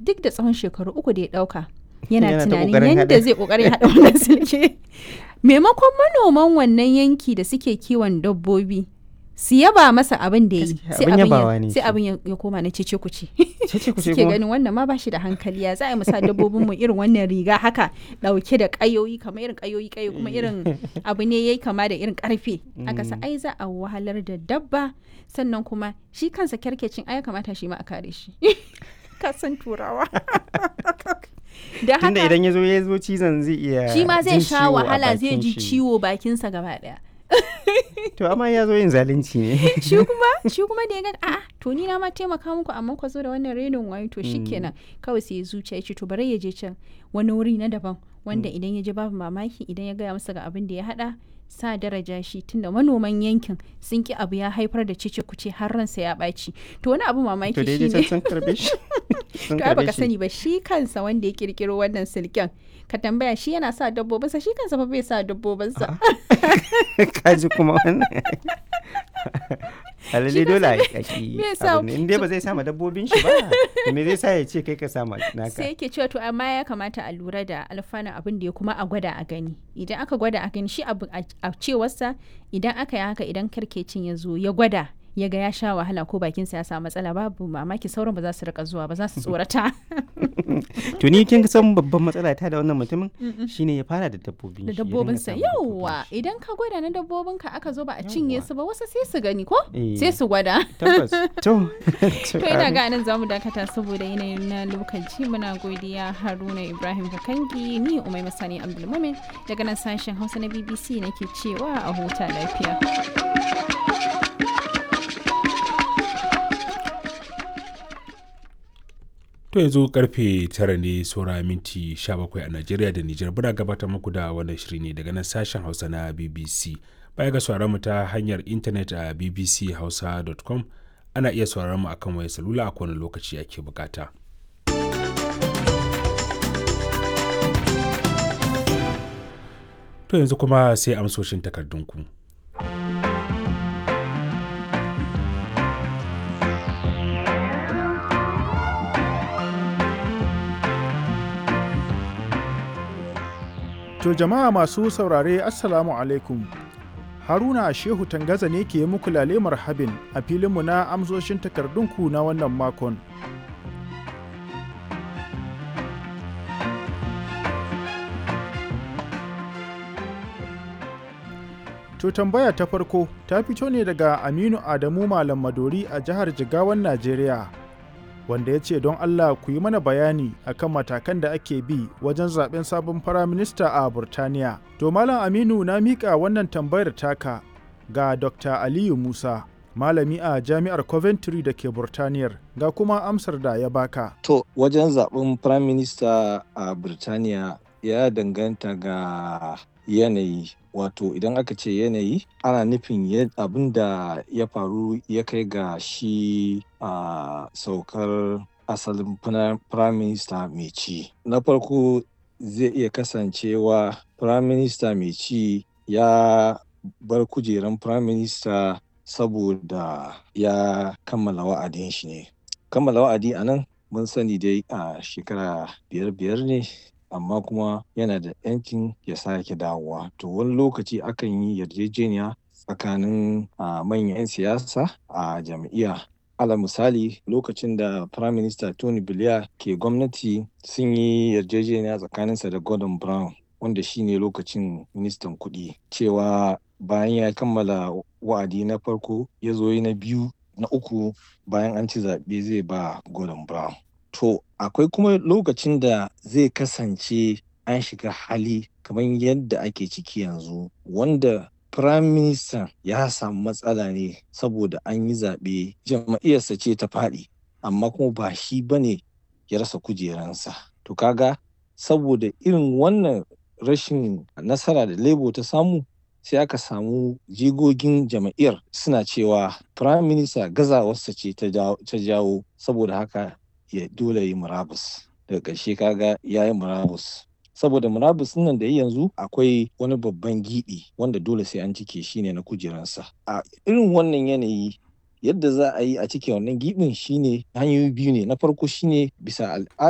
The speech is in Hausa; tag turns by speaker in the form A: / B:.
A: duk da tsawon shekaru 3 da ya ɗauka yana
B: Yana ta
A: tunanin
B: ƙoƙarin
A: yadda zai ƙoƙarin haɗa wannan silke. Maimakon manoman wannan yanki da suke kiwon dabbobi su yaba masa abin da ya yi,
B: Gaskiya,
A: sai
B: abin yabawa ne
A: sai
B: shi.
A: abin ya koma na cece kuce.
B: Cece kuce
A: Suke
B: kuma.
A: ganin wannan ma ba shi da hankali, ya za a yi musa dabbobin mu irin wannan riga haka ɗauke da ƙayoyi kamar irin ƙayoyi kuma irin abu ne yayi kama da irin ƙarfe. Aka sa ai za a wahalar da dabba, sannan kuma shi kansa kyarkecin ai ya kamata shi ma a kare shi. Ka san turawa. Da
B: Tunda
A: haka
B: idan ya zo cizon zai iya
A: shi ma zai
B: jin
A: sha
B: ciwo a
A: wahala, zai
B: bakin
A: ji
B: shi.
A: ciwo bakinsa gaba ɗaya.
B: To amma ya zo yin zalunci ne.
A: shi kuma da ya ga a'a to ni na ma taimaka muku amma ku zo da wannan renin wayo, to shikenan kawai sai ya zuciya ya ce to bari ya je can wani wuri na daban wanda idan ya je babu mamaki idan ya gaya masa ga abin da ya hada sa daraja shi, tunda manoman yankin sun ki abu ya haifar da cece kuce har ransa ya ɓaci. To wani abu mamaki
B: To
A: shine
B: daidai sun karbe shi. Sun
A: to ai
B: karbe
A: baka
B: shi.
A: sani ba, shi kansa wanda ya kirkiro wannan silken ka tambaya shi yana sa dabbobinsa, shi kansa fa bai sa dabbobinsa.
B: Kaji kuma wannan. Alalle dole a yi
A: me yasa-
B: in dai ba zai sama dabbobin shi ba, to me zai sa ya ce kai ka sama naka.
A: sai yake cewa to amma ya kamata a lura da alfanun abin da ya kuma a gwada a gani, idan aka gwada a gani shi abu a cewarsa idan aka yi haka, idan karkecin ya zo ya gwada ya ga ya sha wahala ko bakinsa ya samu matsala, babu mamaki sauran ba za su rika zuwa ba, za su tsorata.
B: To ni kin san babban matsala ta da wannan mutumin shine ya fara da dabbobin
A: Da
B: shi, ya dinga
A: dabbobinsa
B: sama dabbobin
A: yauwa
B: shi.
A: idan ka gwada na dabbobinka aka zo ba a cinye
B: Yawwa.
A: su ba, wasu sai su gani ko
B: Eh.
A: sai su gwada.
B: Tabbas. To.
A: To ina ga nan zamu dakata saboda yanayin na lokaci. Muna godiya Haruna Ibrahim Kakangi, ni Umai Masani Abdulmumin daga nan sashen Hausa na BBC nake cewa a huta lafiya.
C: To yanzu karfe 9 ne saura minti 17 a Najeriya da Nijar. Buna gabatar muku da wannan shiri ne daga nan sashen Hausa na BBC. Baya ga sauraron mu ta hanyar intanet a bbchausa.com, ana iya sauraron mu akan wayar salula a kowane lokaci ake bukata. To yanzu kuma sai amsoshin takardunku.
D: To jama'a masu saurare Assalamu alaikum. Haruna Shehu Tangaza ne ke muku lale marhabin a filinmu na amsoshin takardunku na wannan makon. To tambaya ta farko ta fito ne daga Aminu Adamu Malam Madori a jihar Jigawan Najeriya, wanda ya ce don Allah ku yi mana bayani akan matakan da ake bi wajen zaben sabon firaminista a Burtaniya. To Malam Aminu, na miƙa wannan tambayar taka ga Dr. Aliyu Musa, malami a Jami'ar Coventry da ke Burtaniyar, ga kuma amsar da ya baka.
E: To, wajen zaɓen Prime Minister a Birtaniya ya danganta ga yanayi. Wato idan aka ce yanayi, ana nufin abin da ya faru ya kai ga shi a saukar asalin Prime Minister mai ci. Na farko zai iya kasancewa Prime Minister mai ci ya bar kujeran Prime Minister saboda ya kammala wa'adin shi ne. Kammala wa'adi a nan mun sani dai a shekara 5 ne, amma kuma yana da 'yancin ya sake dawowa. To wani lokaci akan yi yarjejeniya tsakanin manyan 'yan siyasa a jam'iyya. Ala misali, lokacin da Prime Minister Tony Blair ke gwamnati sun yi yarjejeniya tsakaninsa da Gordon Brown, wanda shine lokacin ministan kuɗi, cewa bayan ya kammala wa'adi na farko ya zo yi na biyu, na uku bayan an ci zaɓe zai ba Gordon Brown. To akwai kuma lokacin da zai kasance an shiga hali kamar yadda ake ciki yanzu, wanda Prime Minister ya samu matsala ne saboda an yi zaɓe, jam'iyyarsa ce ta faɗi, amma kuma ba shi bane ya rasa kujeransa. To kaga saboda irin wannan rashin nasara da Labour ta samu, sai aka samu jigogin jam'iyyar suna cewa Prime Minister gazawarsa ce ta jawo, saboda haka ya dole yi murabus. Daga ƙarshe kaga ya yi murabus. Saboda murabus nan da yanzu akwai wani babban giɓi wanda dole sai an cike shi ne na kujeransa. A irin wannan yanayi, yadda za a yi a cike wannan giɓin shine hanyoyi biyu ne. Na farko shine bisa al'ada